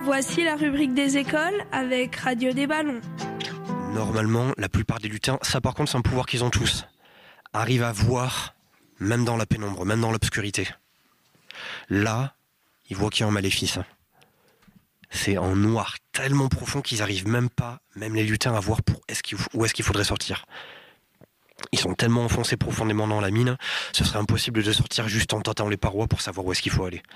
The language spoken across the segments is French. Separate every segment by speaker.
Speaker 1: Voici la rubrique des écoles avec Radio des Ballons.
Speaker 2: Normalement, la plupart des lutins, ça par contre c'est un pouvoir qu'ils ont tous, arrivent à voir, même dans la pénombre, même dans l'obscurité. Là, ils voient qu'il y a un maléfice. C'est en noir tellement profond qu'ils arrivent même pas, même les lutins, à voir où est-ce qu'il faudrait sortir. Ils sont tellement enfoncés profondément dans la mine, ce serait impossible de sortir juste en tâtant les parois pour savoir où est-ce qu'il faut aller.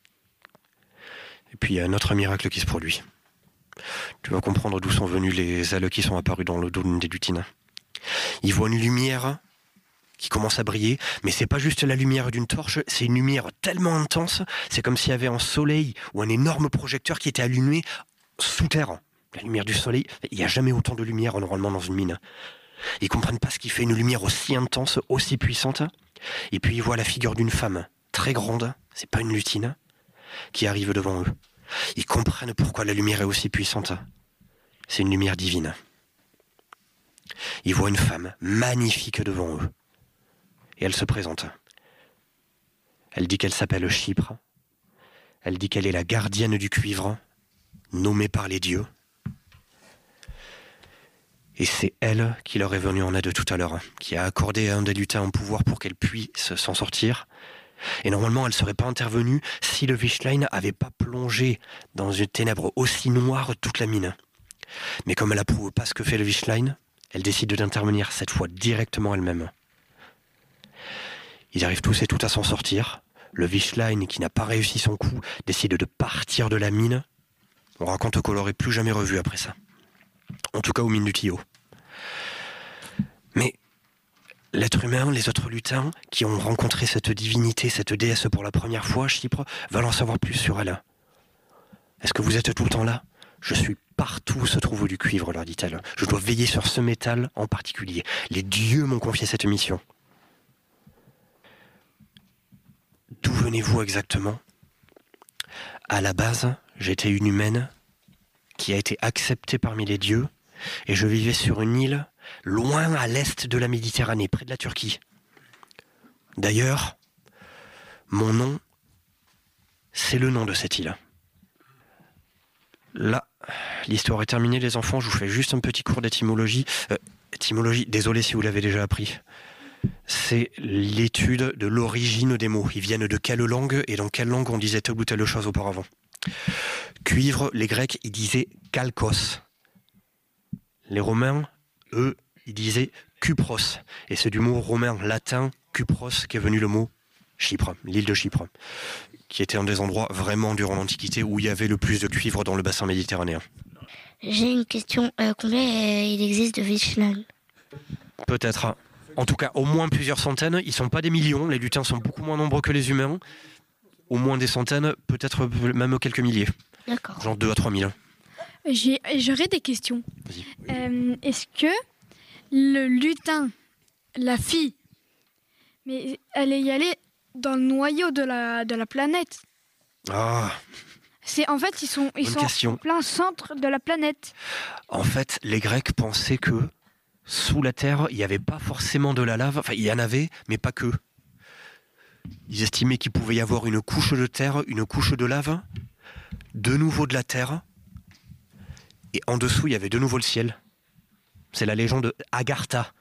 Speaker 2: Et puis il y a un autre miracle qui se produit. Tu vas comprendre d'où sont venus les ailes qui sont apparues dans le dos des lutines. Ils voient une lumière qui commence à briller, mais c'est pas juste la lumière d'une torche, c'est une lumière tellement intense, c'est comme s'il y avait un soleil ou un énorme projecteur qui était allumé sous terre. La lumière du soleil, il n'y a jamais autant de lumière normalement dans une mine. Ils comprennent pas ce qui fait une lumière aussi intense, aussi puissante. Et puis ils voient la figure d'une femme très grande, c'est pas une lutine, qui arrive devant eux. Ils comprennent pourquoi la lumière est aussi puissante. C'est une lumière divine. Ils voient une femme magnifique devant eux. Et elle se présente. Elle dit qu'elle s'appelle Chypre. Elle dit qu'elle est la gardienne du cuivre, nommée par les dieux. Et c'est elle qui leur est venue en aide tout à l'heure, qui a accordé à un des lutins un pouvoir pour qu'elle puisse s'en sortir. Et normalement, elle ne serait pas intervenue si le Wischlein n'avait pas plongé dans une ténèbre aussi noire toute la mine. Mais comme elle approuve pas ce que fait le Wischlein, elle décide d'intervenir cette fois directement elle-même. Ils arrivent tous et toutes à s'en sortir. Le Wischlein, qui n'a pas réussi son coup, décide de partir de la mine. On raconte qu'on l'aurait plus jamais revu après ça. En tout cas aux mines du Tillot. Mais l'être humain, les autres lutins qui ont rencontré cette divinité, cette déesse pour la première fois, Chypre, veulent en savoir plus sur elle. Est-ce que vous êtes tout le temps là ? Je suis partout où se trouve du cuivre, leur dit-elle. Je dois veiller sur ce métal en particulier. Les dieux m'ont confié cette mission. D'où venez-vous exactement ? À la base, j'étais une humaine qui a été acceptée parmi les dieux, et je vivais sur une île loin à l'est de la Méditerranée, près de la Turquie. D'ailleurs, mon nom, c'est le nom de cette île. Là, l'histoire est terminée, les enfants, je vous fais juste un petit cours d'étymologie. Étymologie, désolé si vous l'avez déjà appris. C'est l'étude de l'origine des mots. Ils viennent de quelle langue et dans quelle langue on disait telle ou telle chose auparavant. Cuivre, les Grecs, ils disaient kalkos. Les Romains, eux, ils disaient Cupros. Et c'est du mot romain latin Cupros qu'est venu le mot Chypre, l'île de Chypre, qui était un des endroits vraiment durant l'Antiquité où il y avait le plus de cuivre dans le bassin méditerranéen.
Speaker 3: J'ai une question. Combien il existe de Wischlein ?
Speaker 2: Peut-être. En tout cas, au moins plusieurs centaines. Ils ne sont pas des millions. Les lutins sont beaucoup moins nombreux que les humains. Au moins des centaines, peut-être même quelques milliers.
Speaker 3: D'accord.
Speaker 2: Genre 2 à 3 000.
Speaker 4: J'aurais des questions.
Speaker 2: Vas-y.
Speaker 4: Est-ce que le lutin, la fille, mais elle est y allée dans le noyau de la planète?
Speaker 2: Ah,
Speaker 4: En fait, ils sont
Speaker 2: question.
Speaker 4: en plein centre de la planète.
Speaker 2: En fait, les Grecs pensaient que sous la Terre, il n'y avait pas forcément de la lave. Enfin, il y en avait, mais pas que. Ils estimaient qu'il pouvait y avoir une couche de terre, une couche de lave, de nouveau de la terre, et en dessous, il y avait de nouveau le ciel. C'est la légende de Agartha.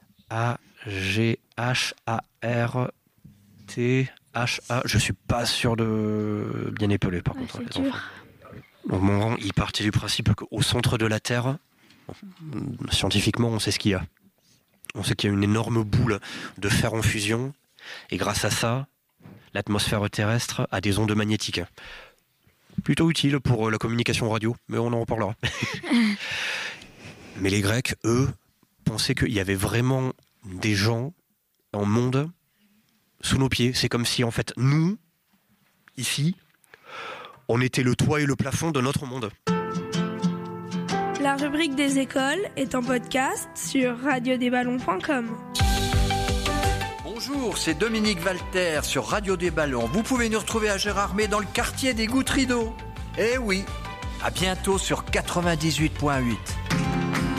Speaker 2: A-G-H-A-R-T-H-A. Je suis pas sûr de bien épeler, par contre.
Speaker 4: C'est dur.
Speaker 2: Donc, mon rang, il partait du principe qu'au centre de la Terre, scientifiquement, on sait ce qu'il y a. On sait qu'il y a une énorme boule de fer en fusion, et grâce à ça, l'atmosphère terrestre a des ondes magnétiques. Plutôt utile pour la communication radio, mais on en reparlera. Mais les Grecs, eux, pensaient qu'il y avait vraiment des gens, un monde, sous nos pieds. C'est comme si, en fait, nous, ici, on était le toit et le plafond de notre monde.
Speaker 1: La rubrique des écoles est en podcast sur radiodesballons.com.
Speaker 5: Bonjour, c'est Dominique Walter sur Radio des Ballons. Vous pouvez nous retrouver à Gérardmer dans le quartier des Gouttes Rideaux. Eh oui, à bientôt sur 98.8.